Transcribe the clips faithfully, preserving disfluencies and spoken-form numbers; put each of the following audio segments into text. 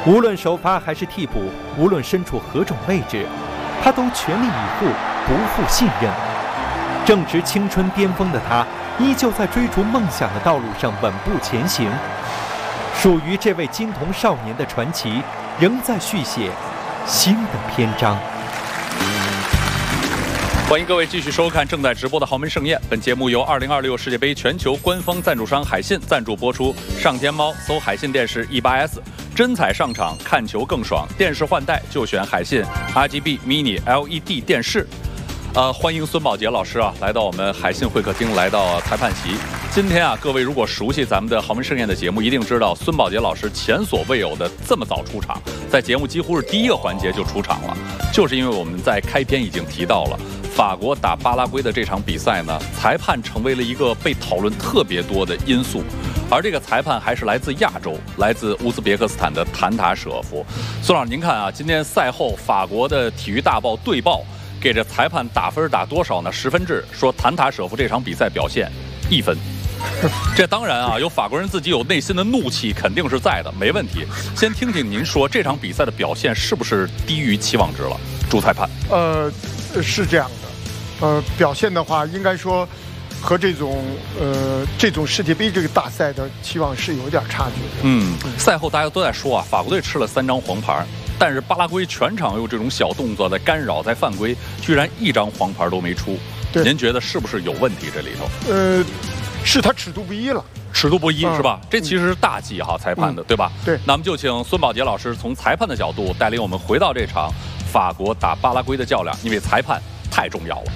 无论首发还是替补，无论身处何种位置，他都全力以赴，不负信任。正值青春巅峰的他，依旧在追逐梦想的道路上稳步前行。属于这位金童少年的传奇，仍在续写新的篇章。 欢迎各位继续收看正在直播的豪门盛宴。本节目由二零二六世界杯全球官方赞助商海信赞助播出。上天猫搜海信电视 E 八 S， 真彩上场看球更爽，电视换代就选海信 R G B Mini L E D 电视。呃，欢迎孙宝杰老师啊，来到我们海信会客厅，来到裁判席。今天啊，各位如果熟悉咱们的豪门盛宴的节目，一定知道孙宝杰老师前所未有的这么早出场，在节目几乎是第一个环节就出场了，就是因为我们在开篇已经提到了法国打巴拉圭的这场比赛呢，裁判成为了一个被讨论特别多的因素，而这个裁判还是来自亚洲，来自乌兹别克斯坦的谭塔舍夫。孙老师，您看啊，今天赛后法国的体育大报对报给这裁判打分打多少呢？十分制，说谭塔舍夫这场比赛表现一分。这当然啊，有法国人自己有内心的怒气，肯定是在的，没问题。先听听您说这场比赛的表现是不是低于期望值了，主裁判？ 呃，是这样的，呃，表现的话，应该说和这种呃这种世界杯这个大赛的期望是有点差距的。 嗯，赛后大家都在说啊，法国队吃了三张黄牌。但是巴拉圭全场有这种小动作在干扰，在犯规，居然一张黄牌都没出。您觉得是不是有问题？这里头， 呃，是他尺度不一了， 尺度不一、嗯、是吧？这其实是大忌哈，裁判的、嗯、对吧？ 对。 那么就请孙宝杰老师从裁判的角度带领我们回到这场法国打巴拉圭的较量，因为裁判太重要了。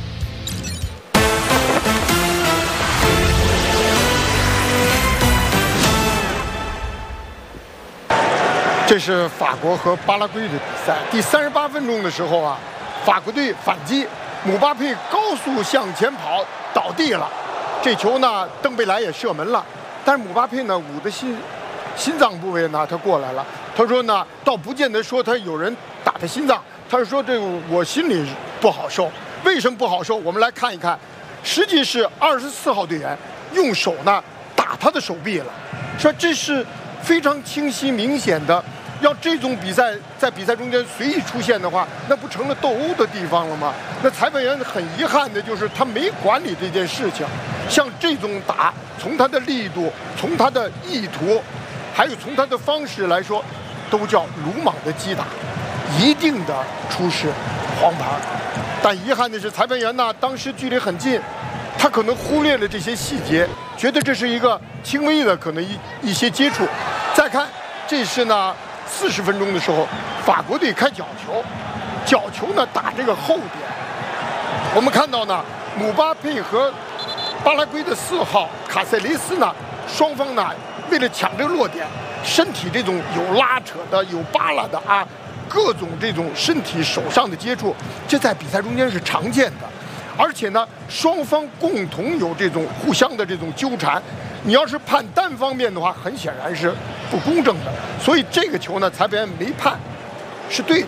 这是法国和巴拉圭的比赛。第三十八分钟的时候啊，法国队反击，姆巴佩高速向前跑，倒地了。这球呢，登贝莱也射门了，但是姆巴佩呢，捂的心心脏部位呢，他过来了。他说呢，倒不见得说他有人打他心脏，他是说这个我心里不好受。为什么不好受？我们来看一看，实际是二十四号队员用手呢打他的手臂了，说这是非常清晰明显的。要这种比赛在比赛中间随意出现的话，那不成了斗殴的地方了吗？那裁判员很遗憾的就是他没管理这件事情。像这种打，从他的力度，从他的意图，还有从他的方式来说，都叫鲁莽的击打，一定的出示黄牌。但遗憾的是，裁判员呢当时距离很近，他可能忽略了这些细节，觉得这是一个轻微的可能一一些接触。再看，这是呢。四十分钟的时候，法国队开角球，角球呢打这个后点。我们看到呢，姆巴佩和巴拉圭的四号卡塞雷斯呢，双方呢为了抢这个落点，身体这种有拉扯的、有扒拉的啊，各种这种身体手上的接触，这在比赛中间是常见的。而且呢，双方共同有这种互相的这种纠缠。你要是判单方面的话，很显然是不公正的。所以这个球呢，裁判员没判，是对的。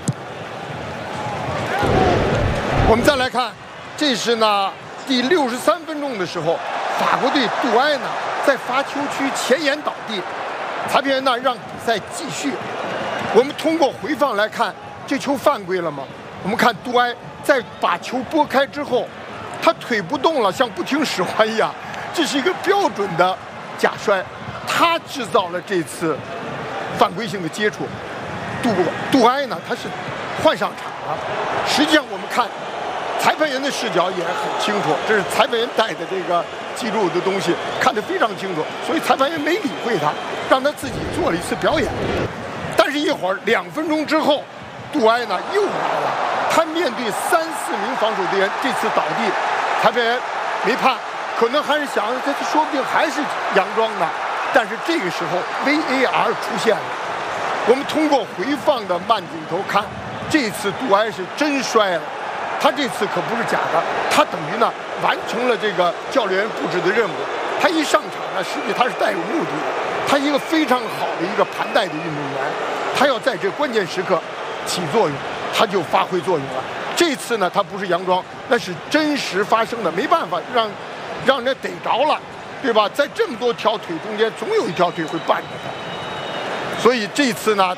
我们再来看，这是呢第六十三分钟的时候，法国队杜埃呢在罚球区前沿倒地，裁判员呢让比赛继续。我们通过回放来看，这球犯规了吗？我们看杜埃在把球拨开之后，他腿不动了，像不听使唤一样。这是一个标准的假摔，他制造了这次犯规性的接触。杜杜埃呢，他是换上场了。实际上我们看裁判员的视角也很清楚，这是裁判员带的这个记录的东西，看得非常清楚。所以裁判员没理会他，让他自己做了一次表演。但是一会儿两分钟之后，杜埃呢又来了，他面对三四名防守队员，这次倒地，裁判员没判。可能还是想，他说不定还是佯装的，但是这个时候 V A R 出现了。我们通过回放的慢镜头看，这次杜埃是真摔了，他这次可不是假的，他等于呢完成了这个教练员布置的任务。他一上场呢，实际他是带有目的的，他一个非常好的一个盘带的运动员，他要在这关键时刻起作用，他就发挥作用了。这次呢，他不是佯装，那是真实发生的，没办法让。让人逮着了，对吧？在这么多条腿中间，总有一条腿会绊着他。所以这次呢，